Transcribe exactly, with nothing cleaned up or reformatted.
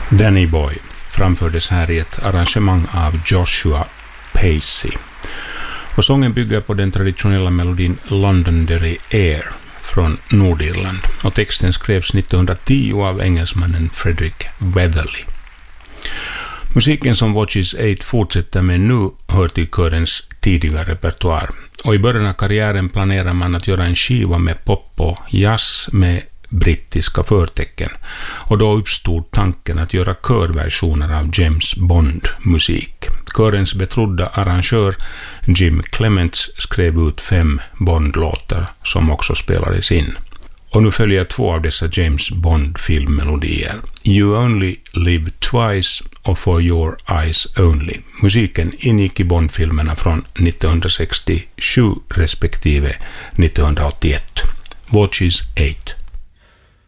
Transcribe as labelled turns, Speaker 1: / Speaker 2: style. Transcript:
Speaker 1: Danny Boy framfördes här i ett arrangemang av Joshua Pacey. Och sången bygger på den traditionella melodin Londonderry Air från Nordirland. Och texten skrevs nittonhundratio av engelsmannen Frederick Weatherly. Musiken som Watches eight fortsätter med nu hör till körens tidiga repertoar. Och i början av karriären planerar man att göra en skiva med pop och jazz med brittiska förtecken. Och då uppstod tanken att göra körversioner av James Bond-musik. Körens betrodda arrangör Jim Clements skrev ut fem Bond-låtar som också spelades in. Och nu följer två av dessa James Bond-filmmelodier. You Only Live Twice och For Your Eyes Only. Musiken ingick i Bond-filmerna från nittonhundrasextiosju respektive nittonhundraåttioett. Watches eight.